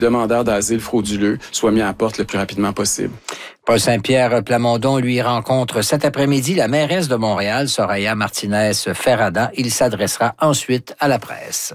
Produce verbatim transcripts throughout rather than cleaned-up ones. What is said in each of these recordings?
demandeurs d'asile frauduleux soient mis à la porte le plus rapidement possible. Paul Saint-Pierre Plamondon, lui, rencontre cet après-midi la mairesse de Montréal, Soraya Martinez-Ferrada. Il s'adressera ensuite à la presse.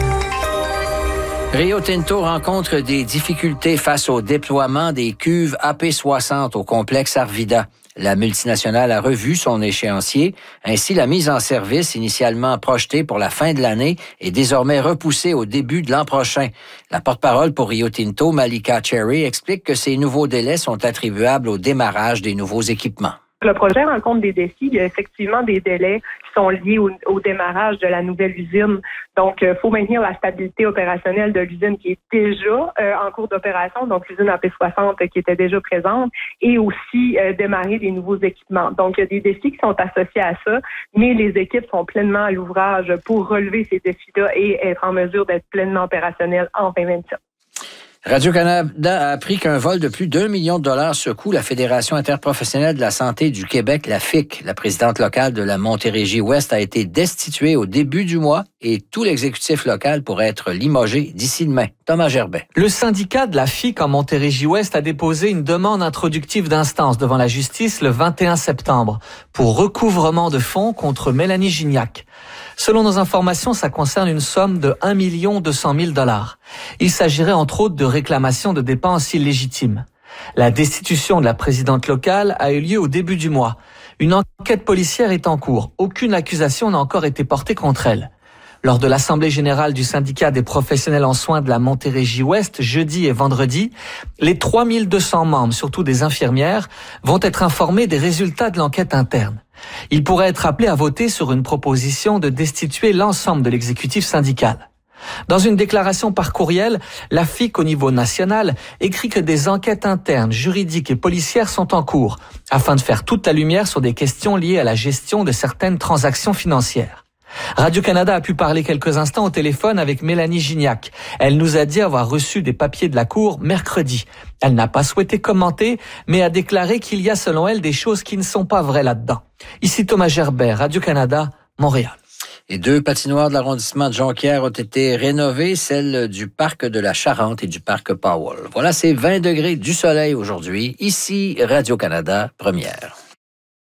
Rio Tinto rencontre des difficultés face au déploiement des cuves A P soixante au complexe Arvida. La multinationale a revu son échéancier. Ainsi, la mise en service, initialement projetée pour la fin de l'année, est désormais repoussée au début de l'an prochain. La porte-parole pour Rio Tinto, Malika Cherry, explique que ces nouveaux délais sont attribuables au démarrage des nouveaux équipements. Le projet rencontre des défis. Il y a effectivement des délais qui sont liés au, au démarrage de la nouvelle usine. Donc, il euh, faut maintenir la stabilité opérationnelle de l'usine qui est déjà euh, en cours d'opération, donc l'usine A P soixante euh, qui était déjà présente, et aussi euh, démarrer des nouveaux équipements. Donc, il y a des défis qui sont associés à ça, mais les équipes sont pleinement à l'ouvrage pour relever ces défis-là et être en mesure d'être pleinement opérationnelles en vingt vingt-sept. Radio-Canada a appris qu'un vol de plus d'un million de dollars secoue la Fédération interprofessionnelle de la santé du Québec, la F I C. La présidente locale de la Montérégie-Ouest a été destituée au début du mois et tout l'exécutif local pourrait être limogé d'ici demain. Thomas Gerbet. Le syndicat de la F I C en Montérégie-Ouest a déposé une demande introductive d'instance devant la justice le vingt et un septembre pour recouvrement de fonds contre Mélanie Gignac. Selon nos informations, ça concerne une somme de un million deux cent mille dollars. Il s'agirait entre autres de réclamations de dépenses illégitimes. La destitution de la présidente locale a eu lieu au début du mois. Une enquête policière est en cours. Aucune accusation n'a encore été portée contre elle. Lors de l'Assemblée générale du syndicat des professionnels en soins de la Montérégie-Ouest, jeudi et vendredi, les trois mille deux cents membres, surtout des infirmières, vont être informés des résultats de l'enquête interne. Ils pourraient être appelés à voter sur une proposition de destituer l'ensemble de l'exécutif syndical. Dans une déclaration par courriel, la F I C au niveau national écrit que des enquêtes internes, juridiques et policières sont en cours afin de faire toute la lumière sur des questions liées à la gestion de certaines transactions financières. Radio-Canada a pu parler quelques instants au téléphone avec Mélanie Gignac. Elle nous a dit avoir reçu des papiers de la Cour mercredi. Elle n'a pas souhaité commenter, mais a déclaré qu'il y a selon elle des choses qui ne sont pas vraies là-dedans. Ici Thomas Gerbet, Radio-Canada, Montréal. Et deux patinoires de l'arrondissement de Jonquière ont été rénovées, celles du parc de la Charente et du parc Powell. Voilà, c'est vingt degrés du soleil aujourd'hui. Ici, Radio-Canada, première.